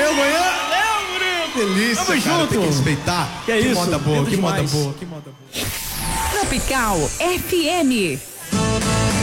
Valeu, Goiânia. Valeu, Murilo. Delícia, Tamo cara, junto. tem que respeitar. Que é isso, moda boa, lindo que moda demais. boa, que moda boa. Tropical FM.